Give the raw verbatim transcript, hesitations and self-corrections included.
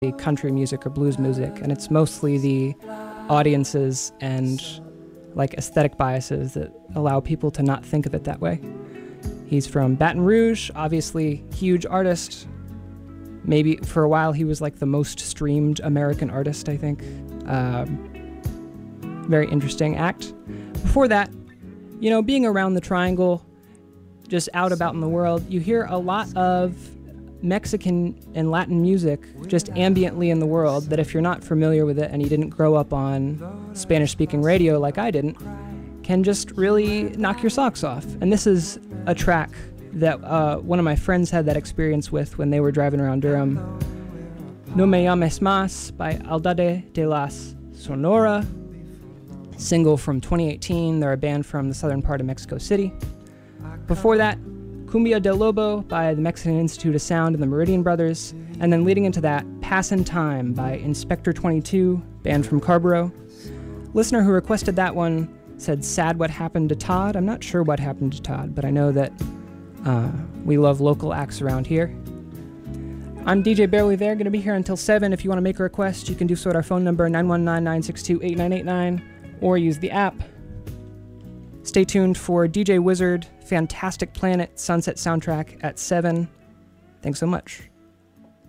country music or blues music, and it's mostly the audiences and like aesthetic biases that allow people to not think of it that way. He's from Baton Rouge, obviously huge artist. Maybe for a while he was like the most streamed American artist, I think. Um, very interesting act. Before that, you know, being around the Triangle, just out about in the world, you hear a lot of Mexican and Latin music just ambiently in the world that if you're not familiar with it and you didn't grow up on Spanish-speaking radio like I didn't, can just really knock your socks off. And this is a track that uh, one of my friends had that experience with when they were driving around Durham. No Me Llames Más by Aldade de las Sonora, single from twenty eighteen. They're a band from the southern part of Mexico City. Before that, Cumbia del Lobo by the Mexican Institute of Sound and the Meridian Brothers, and then leading into that, Passin' Time by Inspector twenty-two, band from Carborough. Listener who requested that one said, sad what happened to Todd. I'm not sure what happened to Todd, but I know that uh, we love local acts around here. I'm D J Barely There, going to be here until seven. If you want to make a request, you can do so at our phone number, nine one nine, nine six two, eight nine eight nine, or use the app. Stay tuned for D J Wizard, Fantastic Planet Sunset soundtrack at seven. Thanks so much.